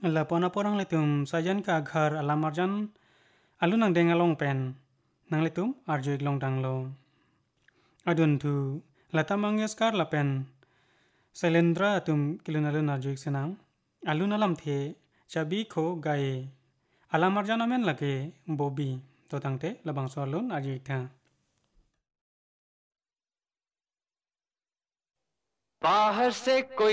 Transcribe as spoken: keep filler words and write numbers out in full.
La pona porang letum sajan ka घर alam arjan alu nang dengalong pen nang letum arjuik long dang lo adun tu Lata Mangeshkar la pen Sailendra tum kilun alun arjuik senang alun alam the chabi kho gaye alam arjan amen lage bobi to tangte labang so alun arjuik tha बाहर से कोई